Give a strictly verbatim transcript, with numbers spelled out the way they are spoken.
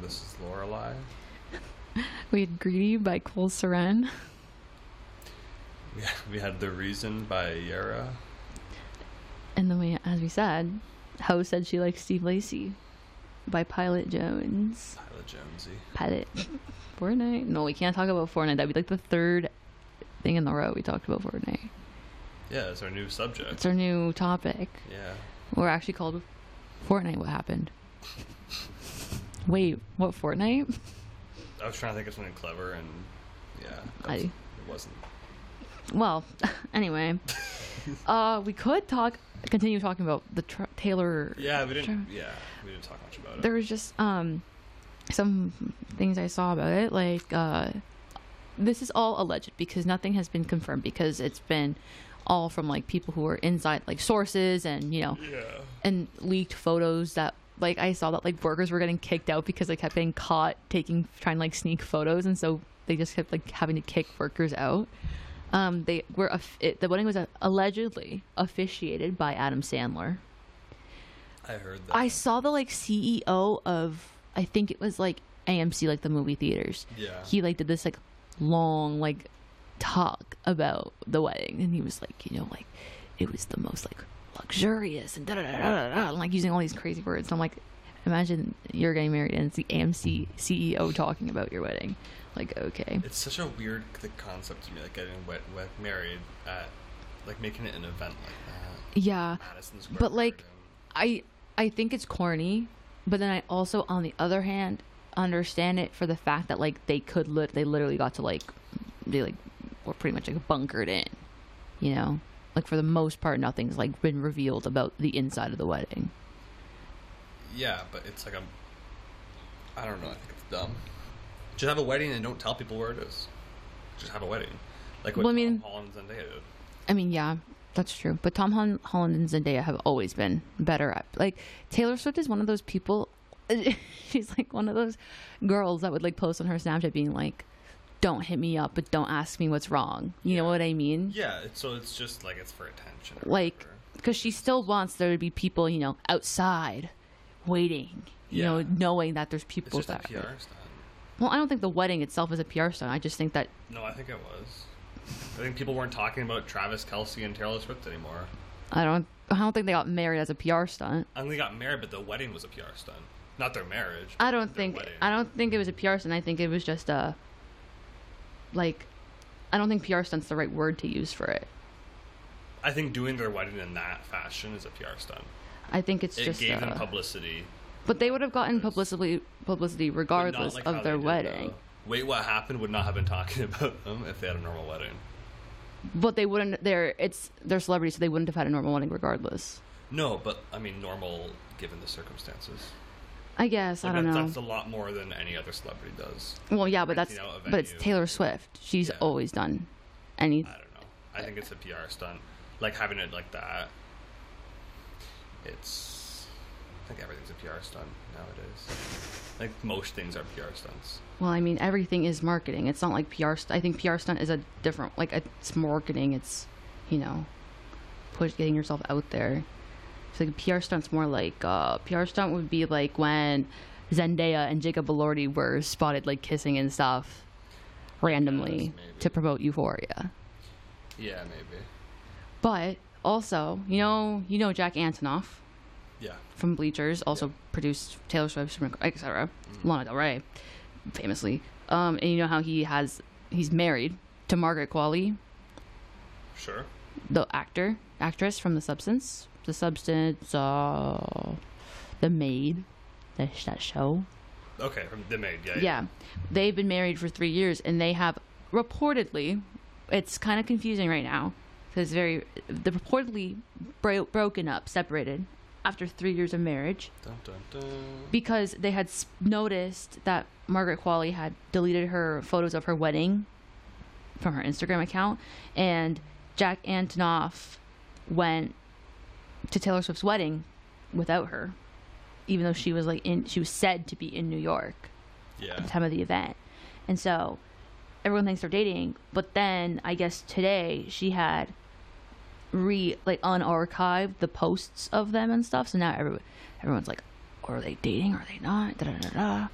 This Is Lorelai. We had Greedy by Cole Seren. Yeah, we had The Reason by Yara. And then we, as we said, Ho Said She Likes Steve Lacy by Pilot Jones. Pilot Jonesy. Pilot. Fortnite? No, we can't talk about Fortnite. That'd be like the third thing in the row we talked about Fortnite. Yeah, it's our new subject. It's our new topic. Yeah. We're actually called Fortnite. What happened? Wait, what, Fortnite? I was trying to think of something clever, and yeah, I, it wasn't. Well, anyway, uh, we could talk, continue talking about the tr- Taylor. Yeah, we didn't. Tr- yeah, we didn't talk much about it. There was just um, some things I saw about it, like uh, this is all alleged because nothing has been confirmed because it's been all from like people who are inside, like sources, and you know, yeah, and leaked photos that. Like, I saw that, like, workers were getting kicked out because they kept getting caught taking, trying to, like, sneak photos, and so they just kept, like, having to kick workers out. Um, they were, it, the wedding was uh, allegedly officiated by Adam Sandler. I heard that. I saw the, like, C E O of, I think it was, like, A M C, like, the movie theaters. Yeah. He, like, did this, like, long, like, talk about the wedding, and he was, like, you know, like, it was the most, like, luxurious and da da da da da, and like using all these crazy words. And I'm like, imagine you're getting married and it's the A M C C E O talking about your wedding. Like, okay. It's such a weird th- concept to me, like getting wet, wet married at, like making it an event like that. Yeah, Madison Square but like, Garden. I I think it's corny, but then I also, on the other hand, understand it for the fact that like they could lit they literally got to like they like were pretty much like bunkered in, you know. Like, for the most part, nothing's, like, been revealed about the inside of the wedding. Yeah, but it's like a... I don't know, I think it's dumb. Just have a wedding and don't tell people where it is. Just have a wedding. Like what Well, I mean- Tom Holland and Zendaya did. I mean, yeah, that's true. But Tom Hol- Holland and Zendaya have always been better at... Like, Taylor Swift is one of those people... She's, like, one of those girls that would, like, post on her Snapchat being like, don't hit me up, but don't ask me what's wrong. You know what I mean? Yeah, it's, so it's just like it's for attention. Or Like, whatever. because she still wants there to be people, you know, outside waiting, you Yeah. know, knowing that there's It's people just a there. P R stunt. Well, I don't think the wedding itself is a P R stunt. I just think that... No, I think it was. I think people weren't talking about Travis Kelce and Taylor Swift anymore. I don't... I don't think they got married as a P R stunt. And they got married, but the wedding was a P R stunt. Not their marriage. I don't their think... wedding. I don't think it was a P R stunt. I think it was just a... Like... I don't think P R stunt's the right word to use for it. I think doing their wedding in that fashion is a P R stunt. I think it's It just... gave uh, them publicity. But they would have gotten publicity publicity but not regardless like how of their they did, wedding. though. Wait, What Happened would not have been talking about them if they had a normal wedding. But they wouldn't... They're... It's... They're celebrities, so they wouldn't have had a normal wedding regardless. No, but, I mean, normal given the circumstances. I guess. Like, I don't that, know. That's a lot more than any other celebrity does. Well, yeah, but that's... Renting out a But it's venue. Taylor Swift. She's Yeah. always done any... I don't know. I think it's a P R stunt. Like, having it like that, it's... I think everything's a P R stunt nowadays. Like, most things are P R stunts. Well, I mean, everything is marketing. It's not like P R. St- I think P R stunt is a different, like, it's marketing. It's, you know, push getting yourself out there. So like, a P R stunt's more like, uh, P R stunt would be like when Zendaya and Jacob Elordi were spotted, like, kissing and stuff randomly maybe. to promote Euphoria. Yeah, maybe. But also, you know, you know Jack Antonoff Yeah. from Bleachers, also Yeah. produced Taylor Swift, et cetera. Mm. Lana Del Rey, famously. Um, and you know how he has, he's married to Margaret Qualley, Sure. the actor, actress from The Substance, The Substance, uh, The Maid, that, that show. Okay, from The Maid, yeah. Yeah. They've been married for three years, and they have reportedly, it's kind of confusing right now, because very, they're reportedly bro- broken up, separated, after three years of marriage. Dun, dun, dun. Because they had s- noticed that Margaret Qualley had deleted her photos of her wedding from her Instagram account, and Jack Antonoff went to Taylor Swift's wedding without her, even though she was like in she was said to be in New York Yeah. at the time of the event. And so everyone thinks they're dating, but then I guess today she had re like unarchived the posts of them and stuff, so now everyone everyone's like, are they dating, are they not, da da da da.